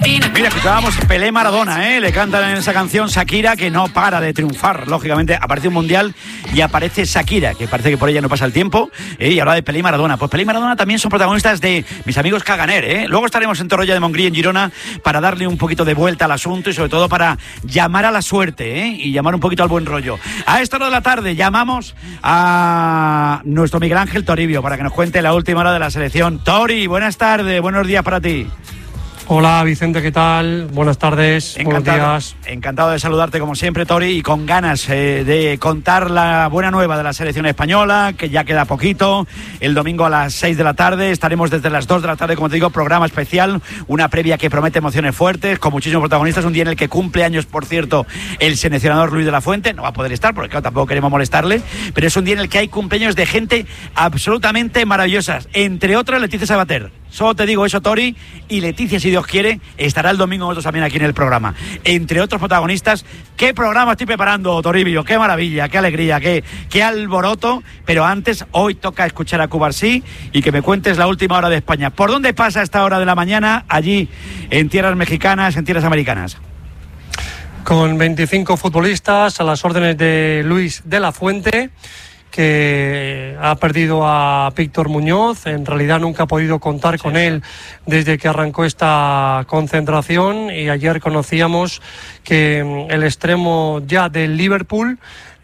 Mira, escuchábamos Pelé Maradona, le cantan en esa canción Shakira, que no para de triunfar. Lógicamente aparece un mundial y aparece Shakira, que parece que por ella no pasa el tiempo, y habla de Pelé y Maradona. Pues Pelé y Maradona también son protagonistas de mis amigos Caganer. Luego estaremos en Torroella de Montgrí, en Girona, para darle un poquito de vuelta al asunto y sobre todo para llamar a la suerte, y llamar un poquito al buen rollo. A esta hora de la tarde llamamos a nuestro Miguel Ángel Toribio para que nos cuente la última hora de la selección. Tori, buenas tardes, buenos días para ti. Hola Vicente, ¿qué tal? Buenas tardes, buenos días. Encantado de saludarte como siempre, Tori, y con ganas de contar la buena nueva de la selección española, que ya queda poquito. El domingo a las 6 de la tarde estaremos desde las 2 de la tarde, como te digo, programa especial, una previa que promete emociones fuertes, con muchísimos protagonistas, un día en el que cumple años, por cierto, el seleccionador Luis de la Fuente. No va a poder estar, porque claro, tampoco queremos molestarle, pero es un día en el que hay cumpleaños de gente absolutamente maravillosas, entre otras Leticia Sabater. Solo te digo eso, Tori, y Leticia, si Dios quiere, estará el domingo nosotros también aquí en el programa. Entre otros protagonistas, ¿qué programa estoy preparando, Toribio? ¡Qué maravilla, qué alegría, qué alboroto! Pero antes, hoy toca escuchar a Cubarsí y que me cuentes la última hora de España. ¿Por dónde pasa a esta hora de la mañana allí en tierras mexicanas, en tierras americanas? Con 25 futbolistas a las órdenes de Luis de la Fuente, que ha perdido a Víctor Muñoz. En realidad nunca ha podido contar con él desde que arrancó esta concentración, y ayer conocíamos que el extremo ya del Liverpool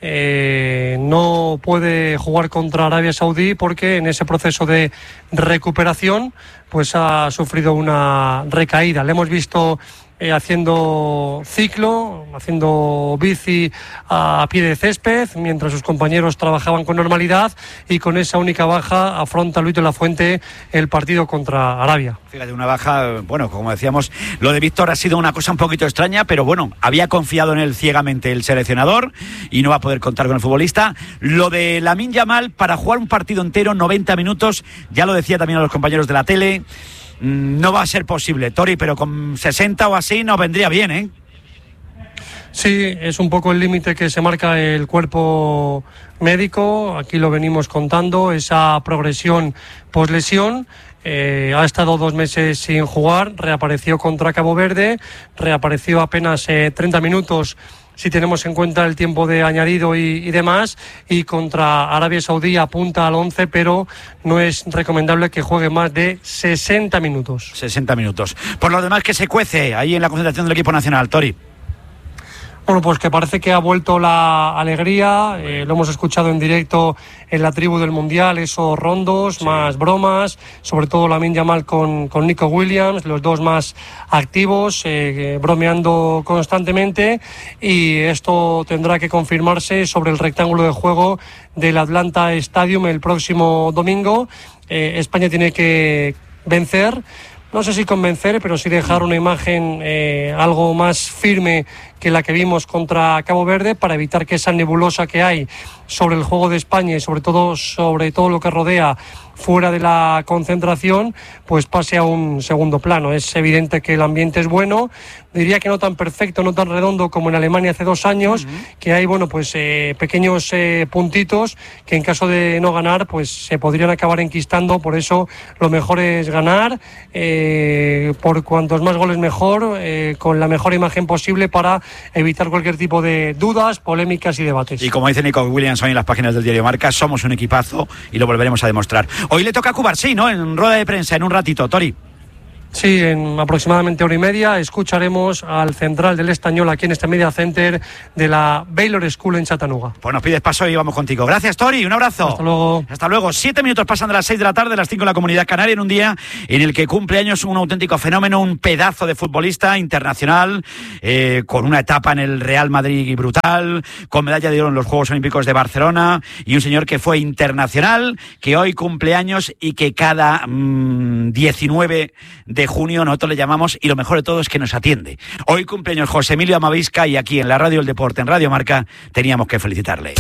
no puede jugar contra Arabia Saudí porque en ese proceso de recuperación pues ha sufrido una recaída. Le hemos visto haciendo ciclo, haciendo bici a pie de césped, mientras sus compañeros trabajaban con normalidad, y con esa única baja afronta Luis de la Fuente el partido contra Arabia. Fíjate, una baja, bueno, como decíamos, lo de Víctor ha sido una cosa un poquito extraña, pero bueno, había confiado en él ciegamente el seleccionador y no va a poder contar con el futbolista. Lo de Lamine Yamal, para jugar un partido entero, 90 minutos, ya lo decía también a los compañeros de la tele, no va a ser posible, Tori, pero con 60 o así nos vendría bien, ¿eh? Sí, es un poco el límite que se marca el cuerpo médico. Aquí lo venimos contando, esa progresión poslesión. Ha estado 2 meses sin jugar, reapareció contra Cabo Verde, reapareció apenas 30 minutos si tenemos en cuenta el tiempo de añadido y demás, y contra Arabia Saudí apunta al 11, pero no es recomendable que juegue más de 60 minutos. 60 minutos. Por lo demás, que se cuece ahí en la concentración del equipo nacional, Tori. Bueno, pues que parece que ha vuelto la alegría, lo hemos escuchado en directo en la tribu del Mundial, esos rondos, sí, más bromas, sobre todo Lamine Yamal con Nico Williams, los dos más activos, bromeando constantemente, y esto tendrá que confirmarse sobre el rectángulo de juego del Atlanta Stadium el próximo domingo. España tiene que vencer, no sé si convencer, pero sí dejar una imagen algo más firme que la que vimos contra Cabo Verde, para evitar que esa nebulosa que hay sobre el juego de España y sobre todo lo que rodea fuera de la concentración, pues pase a un segundo plano. Es evidente que el ambiente es bueno, diría que no tan perfecto, no tan redondo como en Alemania hace 2 años, que hay, bueno, pues pequeños puntitos que en caso de no ganar, pues se podrían acabar enquistando. Por eso lo mejor es ganar, por cuantos más goles mejor, con la mejor imagen posible, para evitar cualquier tipo de dudas, polémicas y debates. Y como dice Nico Williams hoy en las páginas del diario Marca, somos un equipazo y lo volveremos a demostrar. Hoy le toca a Cubarsí, ¿no? En rueda de prensa, en un ratito, Tori. Sí, en aproximadamente 1:30 escucharemos al central del Estañol aquí en este Media Center de la Baylor School en Chattanooga. Pues nos pides paso y vamos contigo. Gracias, Tori, un abrazo. Hasta luego. Hasta luego. 7 minutos pasan de las 6 de la tarde, las 5 en la Comunidad Canaria, en un día en el que cumple años un auténtico fenómeno, un pedazo de futbolista internacional, con una etapa en el Real Madrid brutal, con medalla de oro en los Juegos Olímpicos de Barcelona, y un señor que fue internacional, que hoy cumple años y que cada 19 de junio nosotros le llamamos, y lo mejor de todo es que nos atiende. Hoy cumpleaños José Emilio Amavisca, y aquí en la Radio del Deporte, en Radio Marca, teníamos que felicitarle.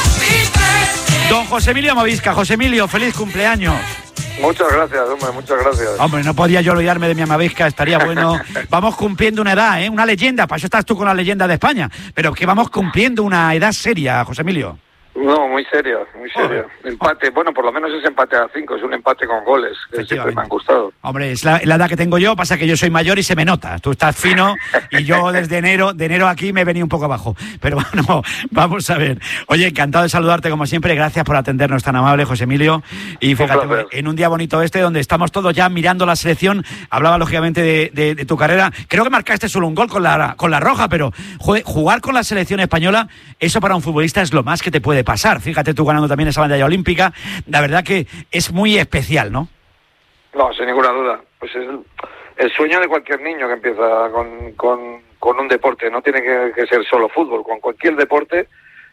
Don José Emilio Amavisca. José Emilio, feliz cumpleaños. Muchas gracias, hombre, muchas gracias. Hombre, no podía yo olvidarme de mi Amavisca, estaría bueno. Vamos cumpliendo una edad, una leyenda, para eso estás tú con la leyenda de España, pero que vamos cumpliendo una edad seria, José Emilio. No, muy serio, muy serio. Empate, bueno, por lo menos es empate a 5, es un empate con goles, que siempre me han gustado. Hombre, es la edad que tengo yo, pasa que yo soy mayor y se me nota. Tú estás fino y yo desde enero aquí me he venido un poco abajo. Pero bueno, vamos a ver. Oye, encantado de saludarte como siempre, gracias por atendernos tan amable, José Emilio. Y fíjate, en un día bonito donde estamos todos ya mirando la selección, hablaba lógicamente de tu carrera. Creo que marcaste solo un gol con la roja, pero jugar con la selección española, eso para un futbolista es lo más que te puede pasar. Fíjate tú ganando también esa medalla olímpica, la verdad que es muy especial, ¿no? No, sin ninguna duda. Pues es el sueño de cualquier niño que empieza con un deporte. No tiene que ser solo fútbol. Con cualquier deporte,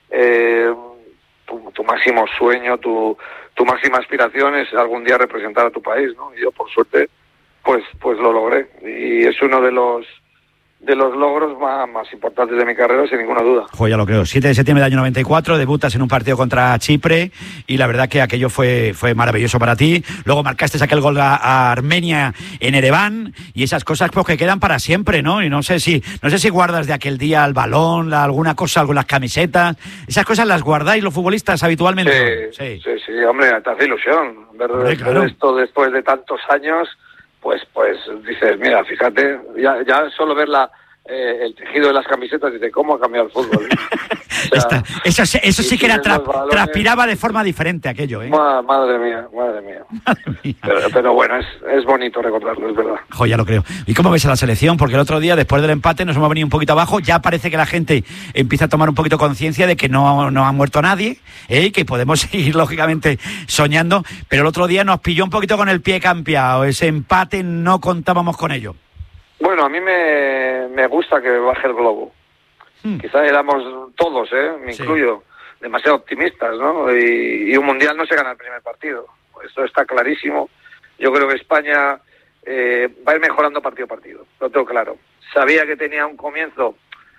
tu máximo sueño, tu máxima aspiración es algún día representar a tu país, ¿no? Y yo, por suerte, pues lo logré. Y es uno de los logros más importantes de mi carrera, sin ninguna duda. Ya lo creo. 7 de septiembre del año 94, debutas en un partido contra Chipre y la verdad que aquello fue maravilloso para ti. Luego marcaste aquel gol a Armenia en Ereván y esas cosas pues que quedan para siempre, ¿no? Y no sé si guardas de aquel día el balón, alguna cosa, algunas camisetas. Esas cosas las guardáis los futbolistas habitualmente. Sí, hombre, te hace ilusión ver esto después de tantos años. Pues dices, mira, fíjate, ya solo ver el tejido de las camisetas, dice, ¿cómo ha cambiado el fútbol? O sea, eso sí que era transpiraba de forma diferente aquello, ¿eh? Madre mía. Pero bueno, es bonito recordarlo, es verdad. Ya lo creo. ¿Y cómo ves a la selección? Porque el otro día, después del empate, nos hemos venido un poquito abajo, ya parece que la gente empieza a tomar un poquito conciencia de que no ha muerto nadie, y que podemos seguir, lógicamente, soñando, pero el otro día nos pilló un poquito con el pie cambiado, ese empate no contábamos con ello. Bueno, a mí me gusta que baje el globo. Quizás éramos todos, me incluyo, demasiado optimistas, ¿no? Y un mundial no se gana el primer partido. Esto está clarísimo. Yo creo que España va a ir mejorando partido a partido. Lo tengo claro. Sabía que tenía un comienzo,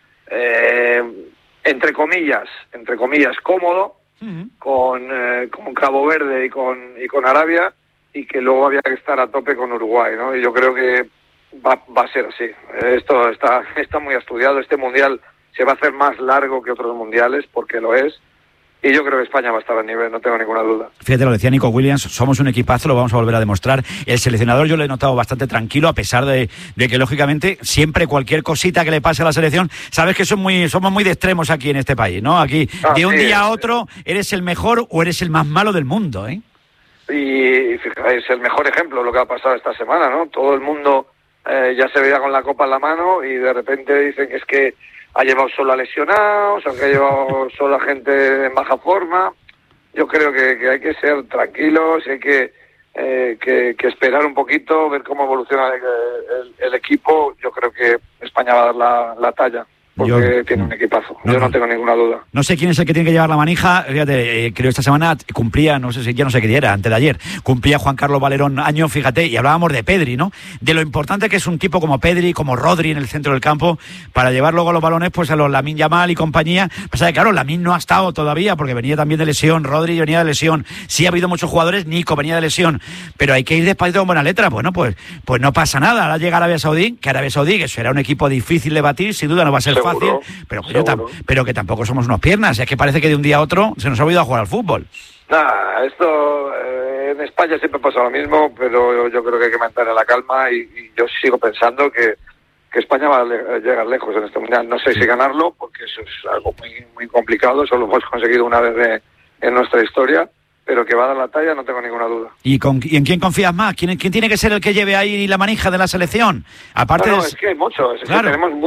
entre comillas, cómodo, con Cabo Verde y con Arabia, y que luego había que estar a tope con Uruguay, ¿no? Y yo creo que va a ser así. Esto está muy estudiado. Este mundial se va a hacer más largo que otros mundiales, porque lo es. Y yo creo que España va a estar a nivel, no tengo ninguna duda. Fíjate, lo decía Nico Williams, somos un equipazo, lo vamos a volver a demostrar. El seleccionador yo lo he notado bastante tranquilo, a pesar de que, lógicamente, siempre cualquier cosita que le pase a la selección, sabes que somos muy de extremos aquí en este país, ¿no? Aquí, de un día a otro, eres el mejor o eres el más malo del mundo, ¿eh? Y fíjate, es el mejor ejemplo lo que ha pasado esta semana, ¿no? Todo el mundo ya se veía con la copa en la mano y de repente dicen que es que ha llevado solo a lesionados, o que ha llevado solo a gente en baja forma. Yo creo que hay que ser tranquilos, hay que esperar un poquito, ver cómo evoluciona el equipo. Yo creo que España va a dar la talla, porque tiene un equipazo. Yo no tengo ninguna duda. No sé quién es el que tiene que llevar la manija. Fíjate, creo esta semana cumplía, no sé qué día era, antes de ayer, cumplía Juan Carlos Valerón años, fíjate, y hablábamos de Pedri, ¿no? De lo importante que es un tipo como Pedri, como Rodri en el centro del campo, para llevar luego los balones pues a los Lamine Yamal y compañía. Pasa que claro, Lamine no ha estado todavía, porque venía también de lesión, Rodri venía de lesión, sí ha habido muchos jugadores, Nico venía de lesión, pero hay que ir despacito con buena letra. Bueno, pues no pasa nada. Ahora llega Arabia Saudí, que será un equipo difícil de batir, sin duda no va a ser fácil, pero que tampoco somos unos piernas. Es que parece que de un día a otro se nos ha olvidado jugar al fútbol. Esto en España siempre pasa lo mismo, pero yo creo que hay que mantener la calma y yo sigo pensando que España va a llegar lejos en este mundial. No sé si ganarlo, porque eso es algo muy, muy complicado, solo lo hemos conseguido una vez en nuestra historia, pero que va a dar la talla, no tengo ninguna duda. ¿Y en quién confías más? ¿Quién tiene que ser el que lleve ahí la manija de la selección? Aparte es que hay muchos, claro. Que tenemos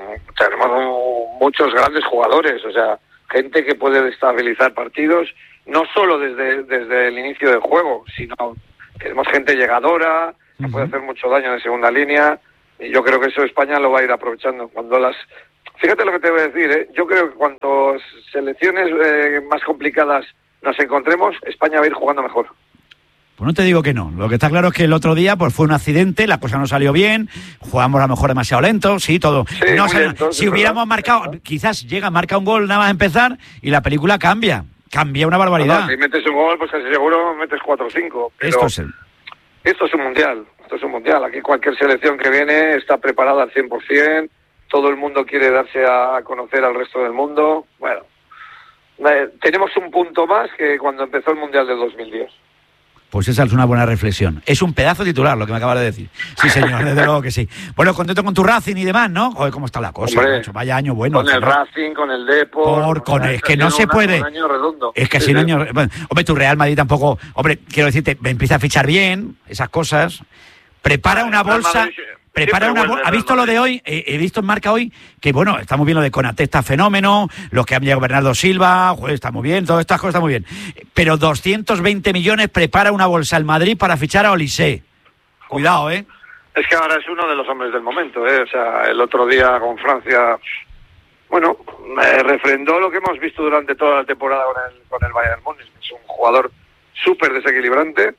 muchos grandes jugadores, o sea, gente que puede estabilizar partidos, no solo desde el inicio del juego, sino tenemos gente llegadora, que puede hacer mucho daño de segunda línea, y yo creo que eso España lo va a ir aprovechando. Fíjate lo que te voy a decir, yo creo que cuanto selecciones más complicadas nos encontremos, España va a ir jugando mejor. Pues no te digo que no. Lo que está claro es que el otro día pues fue un accidente, la cosa no salió bien, jugamos a lo mejor demasiado lento, sí, todo. Sí, no, lento, si hubiéramos marcado, quizás marca un gol nada más empezar y la película cambia una barbaridad. Si metes un gol, pues casi seguro metes 4 o 5. Esto es un mundial. Aquí cualquier selección que viene está preparada al 100%, todo el mundo quiere darse a conocer al resto del mundo. Bueno, tenemos un punto más que cuando empezó el Mundial del 2010. Pues esa es una buena reflexión. Es un pedazo titular lo que me acabas de decir. Sí, señor, desde luego que sí. Bueno, contento con tu Racing y demás, ¿no? Joder, cómo está la cosa. Hombre, macho, vaya año bueno. Con el Racing, con el Depor. Es que no se puede. Un año redondo. Es que así un año. Bueno, hombre, tu Real Madrid tampoco. Hombre, quiero decirte, empieza a fichar bien, esas cosas. Prepara una bolsa. ¿Ha visto lo de hoy? He visto en Marca hoy que, bueno, estamos viendo de Konaté, está fenómeno, los que han llegado Bernardo Silva, joder, está muy bien, todas estas cosas están muy bien. Pero 220 millones prepara una bolsa el Madrid para fichar a Olise. Cuidado, ¿eh? Es que ahora es uno de los hombres del momento, ¿eh? O sea, el otro día con Francia, bueno, refrendó lo que hemos visto durante toda la temporada con el Bayern Múnich. Es un jugador súper desequilibrante.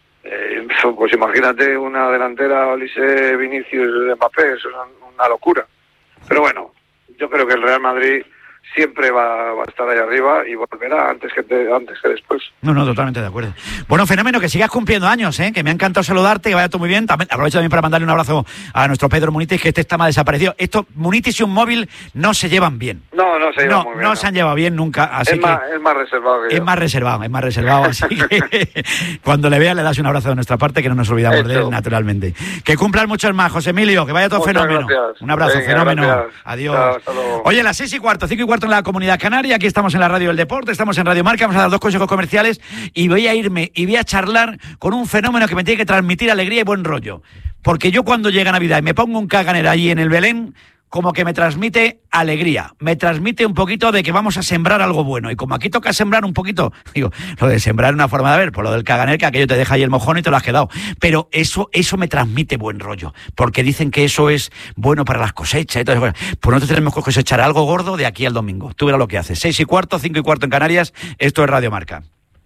Pues imagínate una delantera Olise, Vinicius, Mbappé, es una locura. Pero bueno, yo creo que el Real Madrid siempre va a estar ahí arriba y volverá antes que después. No, totalmente de acuerdo. Bueno, fenómeno, que sigas cumpliendo años, que me ha encantado saludarte, que vaya todo muy bien. Aprovecho también para mandarle un abrazo a nuestro Pedro Munitis, que está más desaparecido. Munitis y un móvil no se llevan bien. No se llevan muy bien. No se han llevado bien nunca. Así es más reservado que yo. Es más reservado, así que cuando le veas le das un abrazo de nuestra parte, que no nos olvidamos de él, naturalmente. Que cumplan muchos más, José Emilio, que vaya todo fenómeno. Gracias. Un abrazo, fenómeno. Gracias. Adiós. Chao, Oye, las 6:15, 5:15 en la Comunidad Canaria, aquí estamos en la Radio del Deporte, estamos en Radio Marca, vamos a dar 2 consejos comerciales y voy a irme y voy a charlar con un fenómeno que me tiene que transmitir alegría y buen rollo, porque yo cuando llega Navidad y me pongo un caganer allí en el Belén, como que me transmite alegría, me transmite un poquito de que vamos a sembrar algo bueno, y como aquí toca sembrar un poquito, digo, lo de sembrar es una forma de ver, por lo del caganer, que aquello te deja ahí el mojón y te lo has quedado, pero eso me transmite buen rollo, porque dicen que eso es bueno para las cosechas y todo eso. Pues nosotros tenemos que cosechar algo gordo de aquí al domingo. Tú verás lo que haces. 6:15, 5:15 en Canarias, esto es Radio Marca.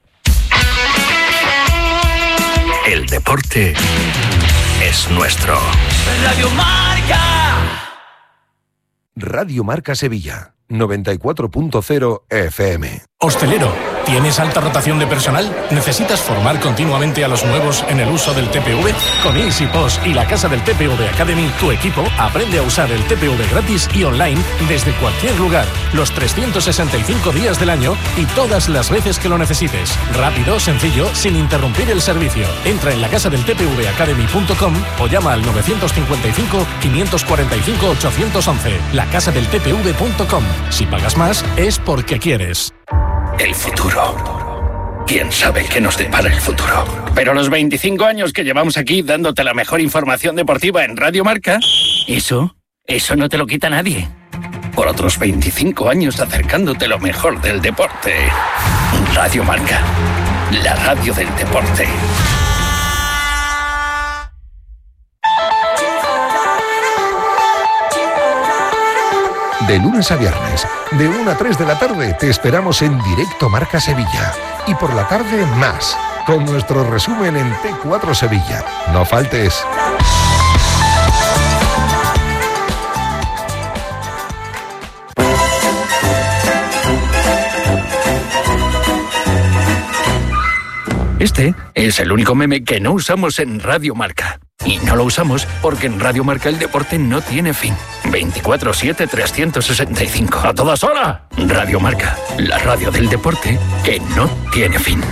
El deporte es nuestro. Radio Marca. Radio Marca Sevilla, 94.0 FM. Hostelero, ¿tienes alta rotación de personal? ¿Necesitas formar continuamente a los nuevos en el uso del TPV? Con EasyPost y la Casa del TPV Academy, tu equipo aprende a usar el TPV gratis y online desde cualquier lugar, los 365 días del año y todas las veces que lo necesites. Rápido, sencillo, sin interrumpir el servicio. Entra en lacasadeltpvacademy.com o llama al 955 545 811. lacasadeltpv.com. Si pagas más, es porque quieres. El futuro. ¿Quién sabe qué nos depara el futuro? Pero los 25 años que llevamos aquí dándote la mejor información deportiva en Radio Marca, eso no te lo quita nadie. Por otros 25 años acercándote lo mejor del deporte. Radio Marca, la radio del deporte. De lunes a viernes, de 1 a 3 de la tarde, te esperamos en Directo Marca Sevilla. Y por la tarde, más, con nuestro resumen en T4 Sevilla. No faltes. Este es el único meme que no usamos en Radio Marca. Y no lo usamos porque en Radio Marca el deporte no tiene fin. 24/7, 365. ¡A todas horas! Radio Marca, la radio del deporte que no tiene fin.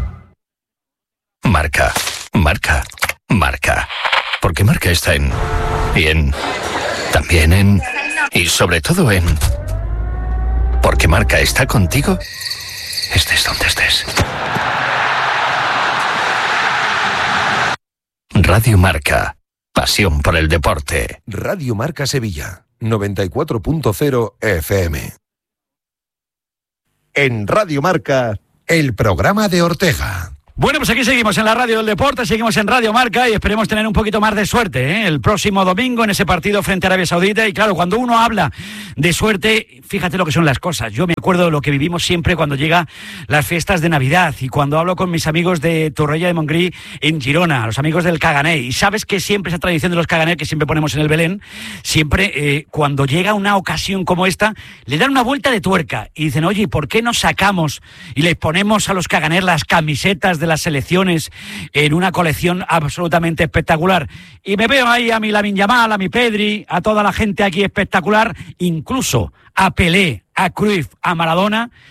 Marca, marca, marca. Porque Marca está en... también en... y sobre todo en... porque Marca está contigo, estés donde estés. Radio Marca, pasión por el deporte. Radio Marca Sevilla, 94.0 FM. En Radio Marca, el programa de Ortega. Bueno, pues aquí seguimos en la Radio del Deporte, seguimos en Radio Marca y esperemos tener un poquito más de suerte, el próximo domingo en ese partido frente a Arabia Saudita. Y claro, cuando uno habla de suerte, fíjate lo que son las cosas. Yo me acuerdo de lo que vivimos siempre cuando llega las fiestas de Navidad y cuando hablo con mis amigos de Torroella de Montgrí en Girona, los amigos del Caganer. Y sabes que siempre esa tradición de los Caganer que siempre ponemos en el Belén, siempre cuando llega una ocasión como esta, le dan una vuelta de tuerca y dicen, oye, ¿por qué no sacamos y les ponemos a los Caganer las camisetas de las selecciones en una colección absolutamente espectacular? Y me veo ahí a mi Lamine Yamal, a mi Pedri, a toda la gente aquí espectacular, incluso a Pelé, a Cruyff, a Maradona,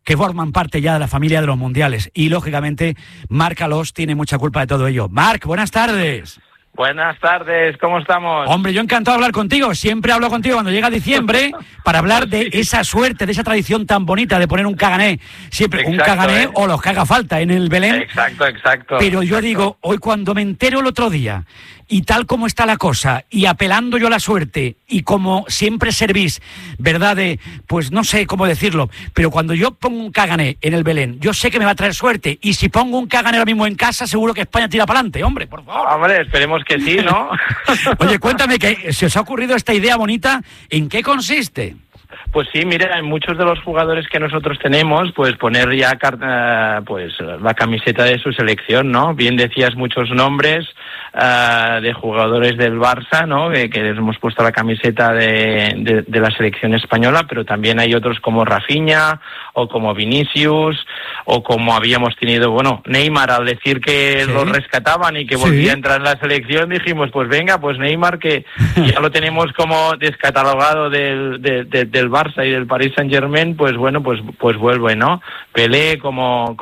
que forman parte ya de la familia de los mundiales. Y, lógicamente, Marc Alòs tiene mucha culpa de todo ello. Marc, buenas tardes. Buenas tardes, ¿cómo estamos? Hombre, yo encantado de hablar contigo. Siempre hablo contigo cuando llega diciembre para hablar de esa suerte, de esa tradición tan bonita de poner un cagané. Siempre un cagané o los que haga falta en el Belén. Exacto. Pero yo digo, hoy cuando me entero el otro día, y tal como está la cosa, y apelando yo a la suerte, y como siempre servís, ¿verdad? Pues no sé cómo decirlo, pero cuando yo pongo un cagané en el Belén, yo sé que me va a traer suerte, y si pongo un cagané ahora mismo en casa, seguro que España tira para adelante, hombre, por favor. Hombre, esperemos que sí, ¿no? Oye, cuéntame, que se os ha ocurrido esta idea bonita, ¿en qué consiste? Pues sí, mira, en muchos de los jugadores que nosotros tenemos, pues poner ya pues la camiseta de su selección, ¿no? Bien decías muchos nombres de jugadores del Barça, ¿no? Que les hemos puesto la camiseta de la selección española, pero también hay otros como Rafinha o como Vinicius o como habíamos tenido, bueno, Neymar, al decir que lo rescataban y que volvía a entrar en la selección, dijimos, pues venga, pues Neymar, que ya lo tenemos como descatalogado del Barça y del Paris Saint-Germain, pues bueno, pues vuelve, ¿no? Pelé como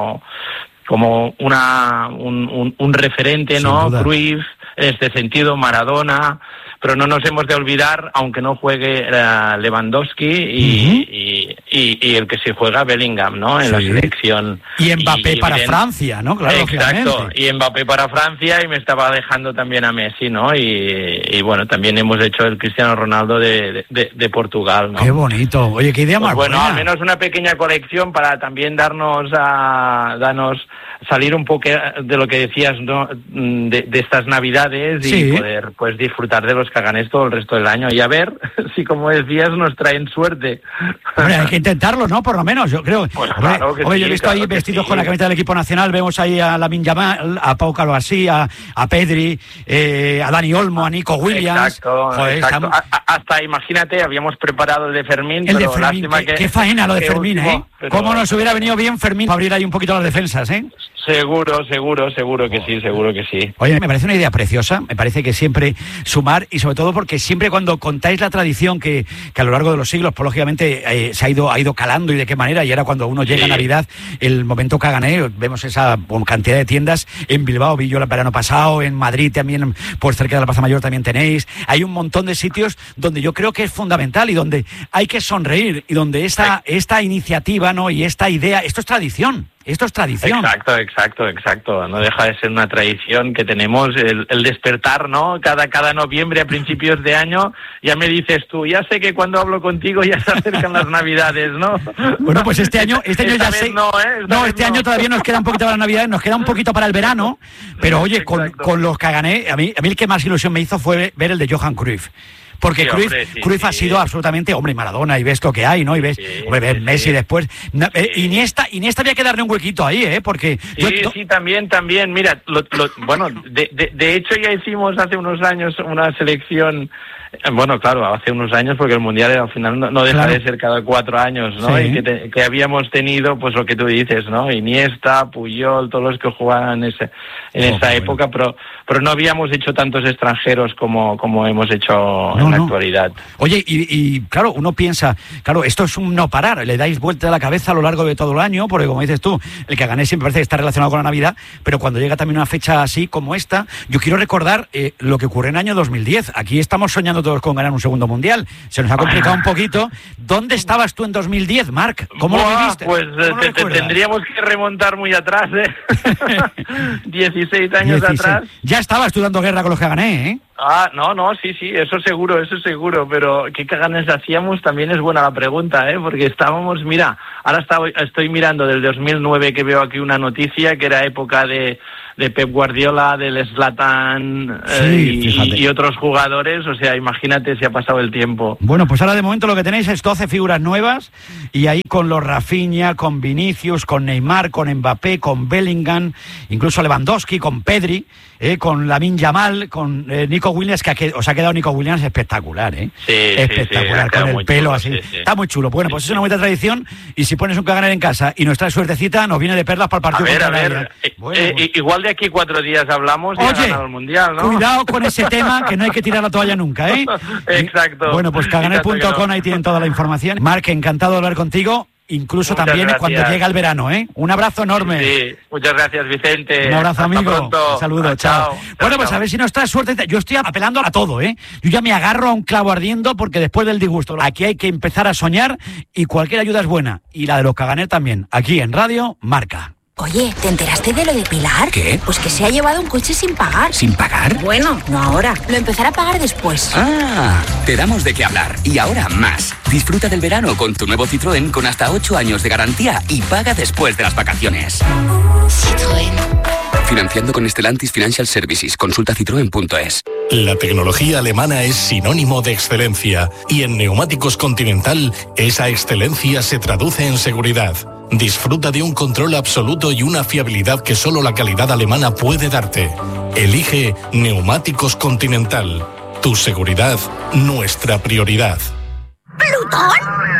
un referente, ¿no? Cruyff, en este sentido, Maradona, pero no nos hemos de olvidar, aunque no juegue Lewandowski y el que sí juega Bellingham, ¿no? En la selección. Y Mbappé para Francia, ¿no? Claro, exacto, y Mbappé para Francia, y me estaba dejando también a Messi, ¿no? Y bueno, también hemos hecho el Cristiano Ronaldo de Portugal, ¿no? Qué bonito. Oye, qué idea más buena. Bueno, al menos una pequeña colección para también darnos salir un poco de lo que decías, ¿no? De estas Navidades y poder pues disfrutar de los caganés todo el resto del año y a ver si, como decías, nos traen suerte. Hombre, hay que intentarlo, ¿no? Por lo menos, yo creo. Pues claro que yo he visto ahí vestidos con la camiseta del equipo nacional, vemos ahí a Lamine Yamal, a Pau Gasol, a Pedri, a Dani Olmo, a Nico Williams. Exacto. Hasta, imagínate, habíamos preparado el de Fermín, pero Fermín, lástima qué faena lo de Fermín, último, ¿eh? ¿Cómo nos hubiera venido bien Fermín para abrir ahí un poquito las defensas, eh? Seguro que sí. Oye, me parece una idea preciosa, me parece que siempre sumar, y sobre todo porque siempre cuando contáis la tradición que a lo largo de los siglos, pues lógicamente se ha ido calando y de qué manera, y ahora cuando uno llega a Navidad, el momento cagané, vemos esa cantidad de tiendas en Bilbao, vi yo el verano pasado, en Madrid también, por cerca de la Plaza Mayor también tenéis, hay un montón de sitios donde yo creo que es fundamental y donde hay que sonreír y donde esta iniciativa, ¿no? Y esta idea, esto es tradición. Exacto. No deja de ser una tradición que tenemos, el despertar, ¿no? Cada noviembre a principios de año, ya me dices tú, ya sé que cuando hablo contigo ya se acercan las Navidades, ¿no? Bueno, pues este año ya sé. Este año todavía nos queda un poquito para las Navidades, nos queda un poquito para el verano, pero oye, con los cagané, a mí el que más ilusión me hizo fue ver el de Johan Cruyff. Porque Cruyff ha sido absolutamente, hombre, Maradona, y ves lo que hay, ¿no? Y ves, ves Messi después. Iniesta había que darle un huequito ahí, ¿eh? Porque... también. Mira, bueno, de hecho ya hicimos hace unos años una selección... Bueno, claro, hace unos años, porque el Mundial al final no deja de ser cada 4 años, ¿no? Sí. Y que habíamos tenido, pues lo que tú dices, ¿no? Iniesta, Puyol, todos los que jugaban en esa época, pero no habíamos hecho tantos extranjeros como hemos hecho en la actualidad. Oye, y claro, uno piensa, claro, esto es un no parar, le dais vuelta a la cabeza a lo largo de todo el año, porque como dices tú, el cagané siempre parece que está relacionado con la Navidad, pero cuando llega también una fecha así como esta, yo quiero recordar lo que ocurrió en el año 2010. Aquí estamos soñando todos con ganar un segundo mundial. Se nos ha complicado un poquito. ¿Dónde estabas tú en 2010, Marc? ¿Cómo lo viviste? Pues tendríamos que remontar muy atrás, 16 años atrás. Ya estabas tú dando guerra con los cagané, ¿eh? Sí, eso seguro, pero ¿qué caganes hacíamos? También es buena la pregunta, porque estábamos, mira, ahora estoy mirando del 2009, que veo aquí una noticia que era época de Pep Guardiola, del Zlatan y otros jugadores, o sea, imagínate si ha pasado el tiempo. Bueno, pues ahora de momento lo que tenéis es 12 figuras nuevas, y ahí con los Rafinha, con Vinicius, con Neymar, con Mbappé, con Bellingham, incluso Lewandowski, con Pedri, con Lamine Yamal, con Nico Williams, que os ha quedado Nico Williams espectacular, espectacular, con el pelo chulo, así. Sí. Está muy chulo. Bueno, pues es una buena tradición, y si pones un caganer en casa y nos traes suertecita, nos viene de perlas para el partido. A ver. Igual de aquí 4 días hablamos y ha ganado el Mundial, ¿no? Cuidado con ese tema, que no hay que tirar la toalla nunca, ¿eh? Exacto. Bueno, pues caganer.com, ahí tienen toda la información. Marc, encantado de hablar contigo. incluso Muchas también gracias. cuando llega el verano, ¿eh? Un abrazo enorme. Sí, muchas gracias, Vicente. Un abrazo, Hasta amigo. pronto. Un saludo, chao. Bueno, pues a ver si nos trae suerte. Yo estoy apelando a todo, ¿eh? Yo ya me agarro a un clavo ardiendo porque después del disgusto, aquí hay que empezar a soñar y cualquier ayuda es buena. Y la de los Caganer también. Aquí en Radio Marca. Oye, ¿te enteraste de lo de Pilar? ¿Qué? Pues que se ha llevado un coche sin pagar. ¿Sin pagar? Bueno, no ahora. Lo empezará a pagar después. Ah, te damos de qué hablar. Y ahora más. Disfruta del verano con tu nuevo Citroën con hasta 8 años de garantía y paga después de las vacaciones. Citroën. Financiando con Stellantis Financial Services. Consulta citroen.es. La tecnología alemana es sinónimo de excelencia y en Neumáticos Continental esa excelencia se traduce en seguridad. Disfruta de un control absoluto y una fiabilidad que solo la calidad alemana puede darte. Elige Neumáticos Continental. Tu seguridad, nuestra prioridad. ¿Plutón?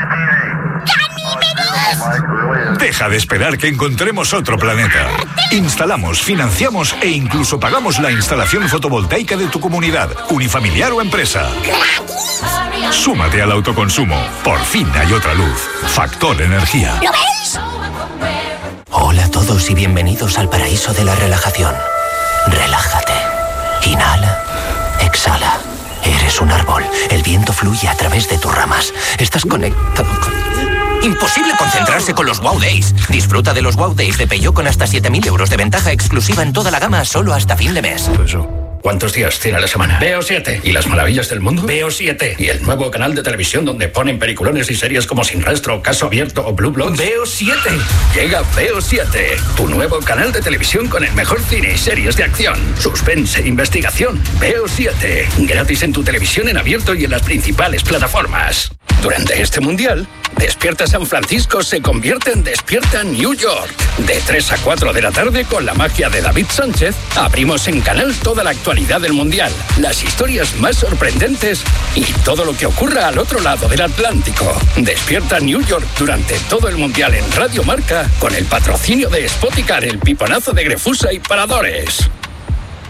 ¡Ganímedes! Deja de esperar que encontremos otro planeta. Instalamos, financiamos e incluso pagamos la instalación fotovoltaica de tu comunidad, unifamiliar o empresa. Súmate al autoconsumo. Por fin hay otra luz. Factor Energía. ¿Lo veis? Hola a todos y bienvenidos al paraíso de la relajación. Relájate. Inhala. Exhala. Eres un árbol. El viento fluye a través de tus ramas. Estás conectado con... Imposible concentrarse con los Wow Days. Disfruta de los Wow Days de Peugeot con hasta 7.000 euros de ventaja exclusiva en toda la gama solo hasta fin de mes. ¿Cuántos días tiene la semana? Veo 7. ¿Y las maravillas del mundo? Veo 7. ¿Y el nuevo canal de televisión donde ponen peliculones y series como Sin Rastro, Caso Abierto o Blue Bloods? Veo 7. Llega Veo 7, tu nuevo canal de televisión con el mejor cine y series de acción, suspense e investigación. Veo 7. Gratis en tu televisión en abierto y en las principales plataformas. Durante este mundial, Despierta San Francisco se convierte en Despierta New York. De 3 a 4 de la tarde, con la magia de David Sánchez, abrimos en canal toda la actualidad del mundial, las historias más sorprendentes y todo lo que ocurra al otro lado del Atlántico. Despierta New York durante todo el mundial en Radio Marca, con el patrocinio de Spoticar, el piponazo de Grefusa y Paradores.